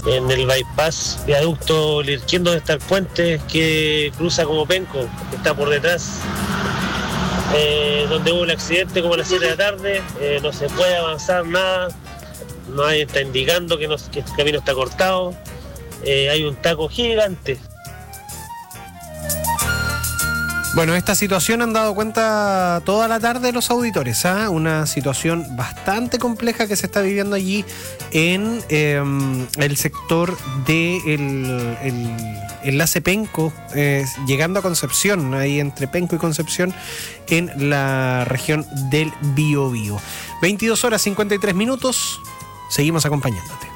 en el bypass, viaducto Lirquén, donde está el puente que cruza como Penco, que está por detrás, donde hubo el accidente como a las 7 de la tarde. No se puede avanzar nada, nadie está indicando que este camino está cortado, hay un taco gigante. Bueno, esta situación han dado cuenta toda la tarde los auditores, ¿ah? Una situación bastante compleja que se está viviendo allí en el sector del enlace Penco, llegando a Concepción, ahí entre Penco y Concepción, en la región del Biobío. 22 horas 53 minutos, seguimos acompañándote.